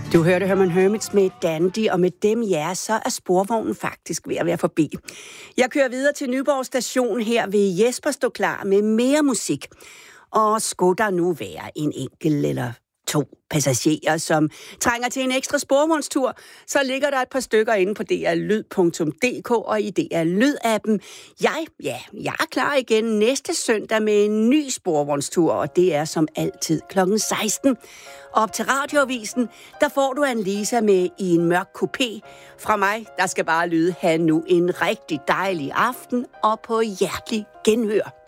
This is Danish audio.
Du hørte Herman Hermits med Dandy, og med dem, ja, så er sporvognen faktisk ved at være forbi. Jeg kører videre til Nyborg station. Her vil Jesper stå klar med mere musik. Og skulle der nu være en enkelt eller to passagerer, som trænger til en ekstra sporvognstur, så ligger der et par stykker inde på drlyd.dk og i DR Lyd-appen. Jeg er klar igen næste søndag med en ny sporvognstur, og det er som altid kl. 16. Op til Radioavisen, der får du Annelisa med i en mørk kupé. Fra mig, der skal bare lyde, have nu en rigtig dejlig aften og på hjertelig genhør.